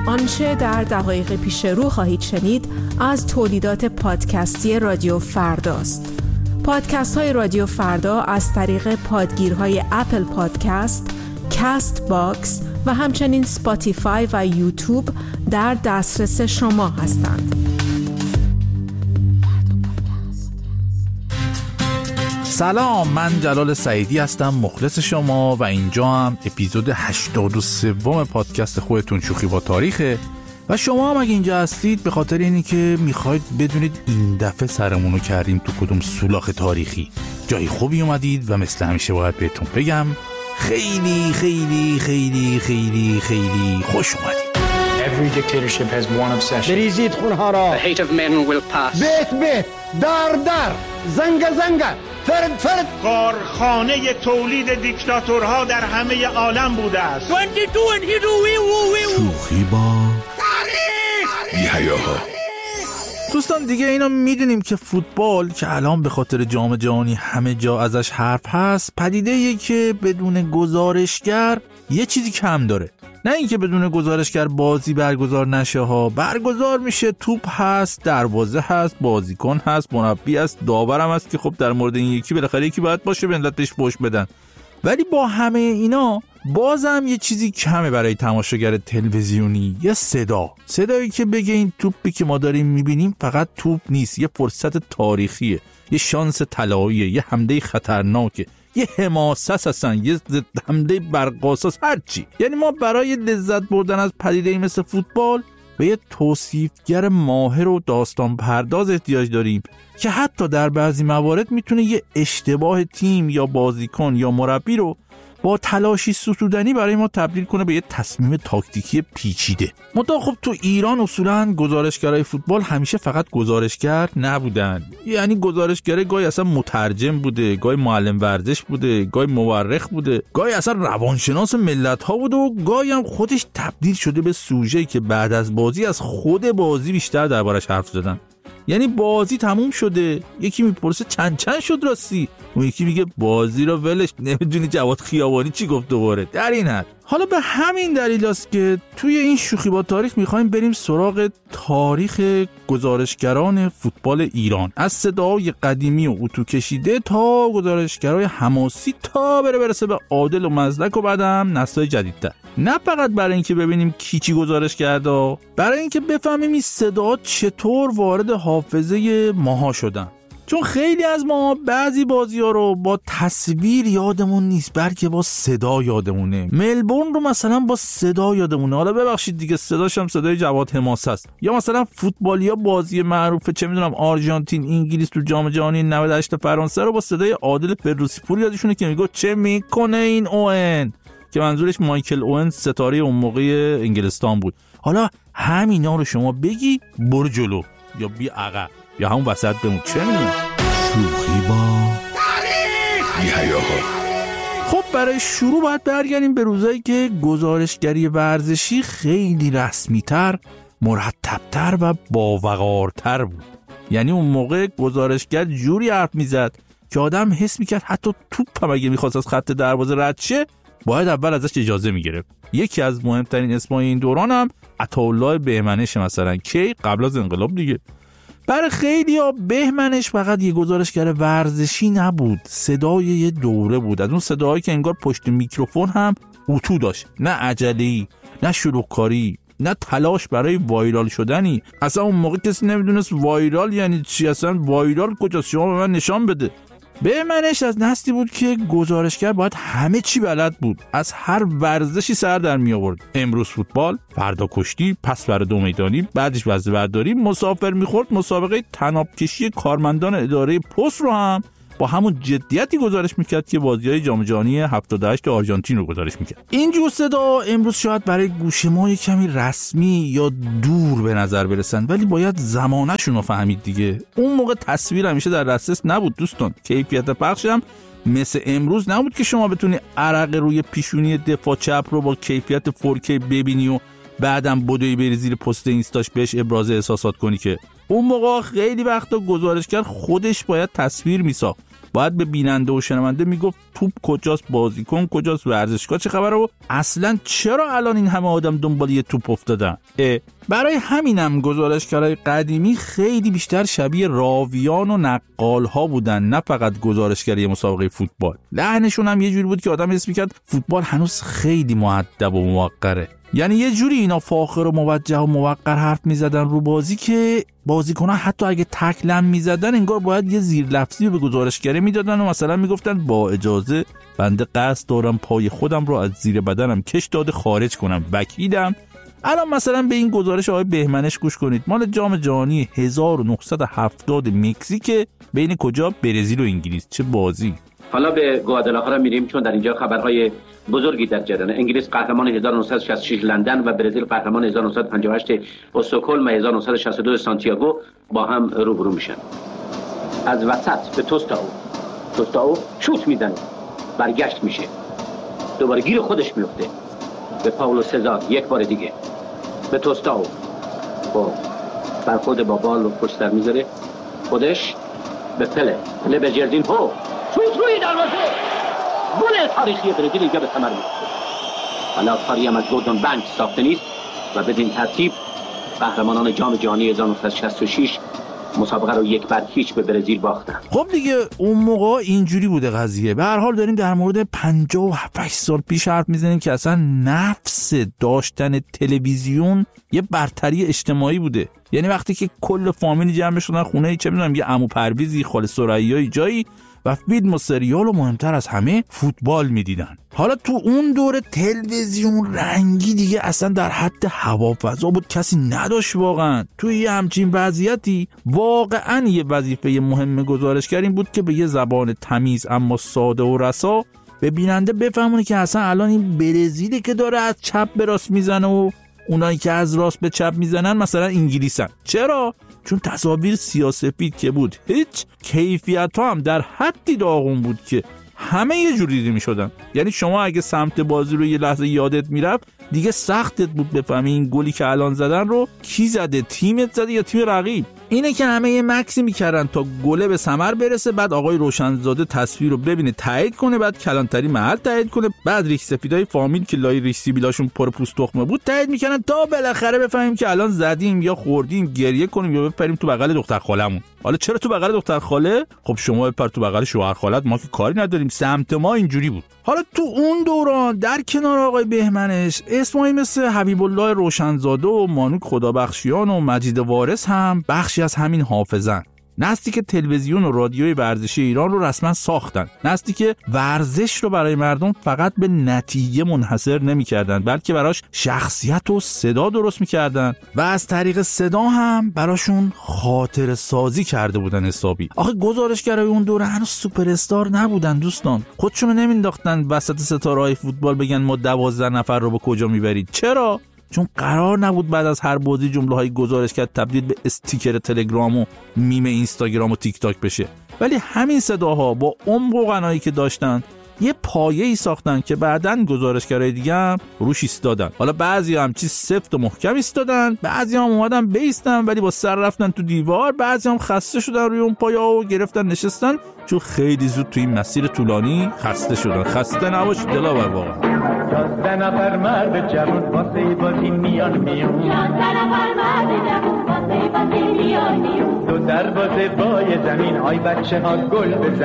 آنچه در دقایق پیش رو خواهید شنید از تولیدات پادکستی رادیو فرداست. پادکست های رادیو فردا از طریق پادگیرهای اپل پادکست، کست باکس و همچنین سپاتیفای و یوتیوب در دسترس شما هستند. سلام، من جلال سعیدی هستم، مخلص شما، و اینجا هم اپیزود 83 پادکست خودتون شوخی با تاریخه. و شما هم اگه اینجا هستید به خاطر اینی که میخواید بدونید این دفعه سرمونو کردیم تو کدوم سولاخ تاریخی. جای خوبی اومدید و مثل همیشه باید بهتون بگم خیلی خیلی خیلی خیلی خیلی خوش اومدید. Every dictatorship has one obsession. بریزید خونها را. The hate of men will pass. بیت در زنگ فرد کارخانه تولید دیکتاتورها در همه عالم بوده است. 22 and he do شوخی با تاریخ. یحیاها. دوستان دیگه اینو میدونیم که فوتبال که الان به خاطر جام جهانی همه جا ازش حرف هست، پدیده‌ایه که بدون گزارشگر یه چیزی کم داره. نه اینکه بدون گزارشگر بازی برگزار نشه ها، برگزار میشه، توپ هست، دروازه هست، بازیکن هست، مربی هست، داورم هست که خب در مورد این یکی بالاخره یکی باید باشه به ملت بهش پشت بدن. ولی با همه اینا بازم یه چیزی کمه برای تماشاگر تلویزیونی، یه صدایی که بگه این توپی که ما داریم میبینیم فقط توپ نیست، یه فرصت تاریخیه، یه شانس طلاییه، یه حمله خطرناکه، یه حماسه هستن، یه حمله برقاساس، هرچی. یعنی ما برای لذت بردن از پدیده‌ای مثل فوتبال به یه توصیفگر ماهر و داستان پرداز احتیاج داریم که حتی در بعضی موارد میتونه یه اشتباه تیم یا بازیکن یا مربی رو با تلاشی ستودنی برای ما تبدیل کنه به یه تصمیم تاکتیکی پیچیده. منتها خب تو ایران اصولاً گزارشگرای فوتبال همیشه فقط گزارشگر نبودن. یعنی گزارشگر گاهی اصلا مترجم بوده، گاهی معلم ورزش بوده، گاهی مورخ بوده، گاهی اصلا روانشناس ملت‌ها بوده و گاهی هم خودش تبدیل شده به سوژه‌ای که بعد از بازی از خود بازی بیشتر دربارش حرف زدن. یعنی بازی تموم شده، یکی میپرسه چند شد راستی، اون یکی میگه بازی رو ولش، نمیدونی جواد خیابانی چی گفت دوباره. در این حد حالا به همین دلیل است که توی این شوخی با تاریخ میخوایم بریم سراغ تاریخ گزارشگران فوتبال ایران، از صداهای قدیمی و اتو کشیده تا گزارشگرای حماسی تا برسه به عادل و مزدک و بعدم نسل‌های جدیدتر. نه فقط برای اینکه ببینیم کی چی گزارش کرده، برای اینکه بفهمیم این صدا چطور وارد حافظه ماها شدن. چون خیلی از ما بعضی بازی‌ها رو با تصویر یادمون نیست بلکه با صدا یادمونه. ملبورن رو مثلا با صدا یادمونه، حالا ببخشید دیگه صداش هم صدای جواد حماسه است. یا مثلا فوتبالیا بازی معروفه چه میدونم آرژانتین انگلیس تو جام جهانی 98 فرانسه رو با صدای عادل فردوسی‌پور یادشونه که میگه چه میکنه این اوئن، که منظورش مایکل اوئن ستاره اون موقع انگلستان بود. حالا همینا رو شما بگی برو جلو یا بی عقب یا همون وسط بمون، چه میدونم. شوخی با تاریخ. خب برای شروع باید برگردیم به روزایی که گزارشگری ورزشی خیلی رسمی‌تر، مرتب‌تر و باوقارتر بود. یعنی اون موقع گزارشگر جوری حرف میزد که آدم حس میکرد حتی توپ هم اگه میخواست از خط دروازه رد شه باید اول ازش اجازه میگرفت. یکی از مهمترین اسمای این دوران هم عطاالله بهمنش مثلا، کی قبل از انقلاب دیگه. برای خیلی‌ها بهمنش فقط یه گزارشگر ورزشی نبود، صدای یه دوره بود، از اون صداهایی که انگار پشت میکروفون هم اتو داشت، نه عجله‌ای، نه شلوغکاری، نه تلاش برای وایرال شدنی. اصلا اون موقع کسی نمیدونست وایرال یعنی چی، اصلا وایرال کجاست، شما به من نشان بده. بهمنش از نسلی بود که گزارشگر باید همه چی بلد بود، از هر ورزشی سر در می آورد. امروز فوتبال، فردا کشتی، پس فردا دو میدانی، بعدش وزنه برداری، مسافر میخورد مسابقه طناب کشی کارمندان اداره پست رو هم با همون جدیتی گزارش میکرد که بازی‌های جام جهانی 78 آرژانتین رو گزارش میکرد. این جور صدا امروز شاید برای گوش ما کمی رسمی یا دور به نظر برسن، ولی باید زمانه‌شون رو فهمید دیگه. اون موقع تصویر همیشه در دسترس نبود دوستان، کیفیت پخش هم مثل امروز نبود که شما بتونی عرق روی پیشونی دفاع چپ رو با کیفیت 4K ببینی و بعدم بدوی بری زیر پست اینستاش بهش ابراز احساسات کنی. که اون موقع خیلی وقتا گزارشگر خودش باید تصویر میساخت، باید به بیننده و شنونده میگفت توپ کجاست، بازیکن کجاست، ورزشگاه چه خبره و اصلا چرا الان این همه آدم دنبال یه توپ افتادن. برای همینم گزارشگرای قدیمی خیلی بیشتر شبیه راویان و نقال ها بودن، نه فقط گزارشگری مسابقه فوتبال. لحنشون هم یه جوری بود که آدم حس می‌کرد فوتبال هنوز خیلی مؤدب و موقره. یعنی یه جوری اینا فاخر و موجه و موقر حرف میزدن رو بازی که بازیکن‌ها حتی اگه تکلم میزدن انگار باید یه زیر لفظی به گزارشگری میدادن و مثلا میگفتن با اجازه بنده قصد دارم پای خودم رو از زیر بدنم کش داده خارج کنم، وکیلم. الان مثلا به این گزارش آقای بهمنش گوش کنید، مال جام جهانی 1970 مکزیک بین کجا؟ برزیل و انگلیس. چه بازی! حالا به گوادالاخارا میریم چون در اینجا خبرهای بزرگی در جریانه. انگلیس قهرمان 1966 لندن و برزیل قهرمان 1958 استکهلم و 1962 سانتیاگو با هم روبرو میشن. از وسط به توستاو شوت میزنه، برگشت میشه، دوباره گیر خودش میفته به پاولو سزار، یک بار دیگه به توستاو، برخورد با بال رو پشت سر میذاره، خودش به پله به جردینهو، شوت روی دروازه، گل تاریخی برزیل اینجا به ثمر میرسه. حالا کاری هم از گوردون بنک ساخته نیست و بدین ترتیب قهرمانان جام جهانی 1966 مسابقه رو 1-0 به برزیل باختن. خب دیگه اون موقع اینجوری بوده قضیه. به هر حال داریم در مورد 58 سال پیش حرف میزنیم که اصلا نفس داشتن تلویزیون یه برتری اجتماعی بوده. یعنی وقتی که کل فامیل جمع شدن خونه، چه میدونم یه عمو پرویزی، خاله سرایایی جایی و فیلم و سریال و مهمتر از همه فوتبال میدیدن. حالا تو اون دوره تلویزیون رنگی دیگه اصلا در حد هوافضا بود، کسی نداشت واقعا. توی یه همچین وضعیتی واقعا یه وظیفه مهم گزارشگر این بود که به یه زبان تمیز اما ساده و رسا به بیننده بفهمونه که اصلا الان این برزیلی که داره از چپ به راست میزنه و اونایی که از راست به چپ میزنن مثلا انگلیسن. چرا؟ چون تصاویر سیاه‌سفید که بود، هیچ کیفیت ها هم در حدی داغون بود که همه یه جوری دیده میشدن. یعنی شما اگه سمت بازی رو یه لحظه یادت میرفت دیگه سختت بود بفهمی این گلی که الان زدن رو کی زده، تیمت زده یا تیم رقیب. اینه که همه یه مکسی میکردن تا گله به ثمر برسه، بعد آقای روشنزاده تصویر رو ببینه تایید کنه، بعد کلانتری محل تایید کنه، بعد ریش سفیدای فامیل که لای ریش سیبیلاشون پر پوست تخمه بود تایید میکنن تا بالاخره بفهمیم که الان زدیم یا خوردیم، گریه کنیم یا بپریم تو بغل دختر خالمون. حالا چرا تو بغل دختر خاله؟ خب شما بپر تو بغل شوهر خالت، ما که کاری نداریم، سمت ما اینجوری بود. حالا تو اون دوران در کنار آقای بهمنش اسمایی مثل حبیب الله روشنزاده و مانوک خدابخشیان و مجید وارث هم بخشی از همین حافظن. نسلی که تلویزیون و رادیوی ورزشی ایران رو رسما ساختن، نسلی که ورزش رو برای مردم فقط به نتیجه منحصر نمی‌کردن بلکه براش شخصیت و صدا درست می‌کردن و از طریق صدا هم براشون خاطره سازی کرده بودن حسابی. آخه گزارشگرای اون دوره هنوز سوپر استار نبودن دوستان، خودشونو نمینداختن وسط ستاره‌های فوتبال بگن ما 12 نفر رو به کجا میبرید. چرا؟ چون قرار نبود بعد از هر بازی جمله‌های گزارشگر تبدیل به استیکر تلگرام و میم اینستاگرام و تیک تاک بشه. ولی همین صداها با عمق و غنایی که داشتن یه پایه‌ای ساختن که بعداً گزارشگرای دیگه هم روش ایستادن. حالا بعضی هم چیز سفت و محکم ایستادن، بعضی هم اومدن بیستن ولی با سر رفتن تو دیوار، بعضی هم خسته شدن روی اون پایه‌ها و گرفتن نشستن چون خیلی زود تو این مسیر طولانی خسته شدن. خسته نباشید دلاور واقعا. 11 نفر مرد جوان واسه بازی میان 11 نفر مرد جوان واسه بازی میان دو دروازه بای زمین آی بچه ها گل بزن.